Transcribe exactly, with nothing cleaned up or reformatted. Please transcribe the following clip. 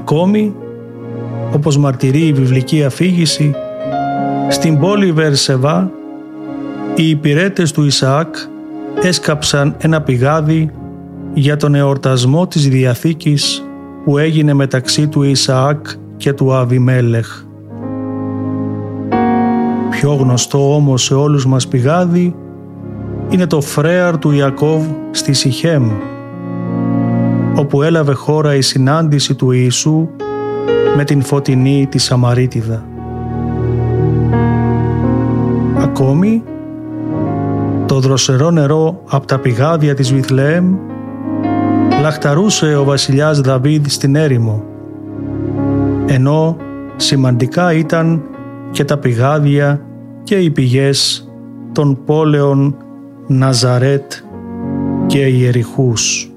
Ακόμη, όπως μαρτυρεί η βιβλική αφήγηση, στην πόλη Βερσεβά οι υπηρέτες του Ισαάκ έσκαψαν ένα πηγάδι για τον εορτασμό της Διαθήκης που έγινε μεταξύ του Ισαάκ και του Αβιμέλεχ. Πιο γνωστό όμως σε όλους μας πηγάδι είναι το φρέαρ του Ιακώβ στη Σιχέμ, όπου έλαβε χώρα η συνάντηση του Ιησού με την φωτεινή τη Σαμαρίτιδα. Ακόμη, το δροσερό νερό από τα πηγάδια της Βιθλεέμ λαχταρούσε ο βασιλιάς Δαβίδ στην έρημο, ενώ σημαντικά ήταν και τα πηγάδια και οι πηγές των πόλεων Ναζαρέτ και Ιεριχούς.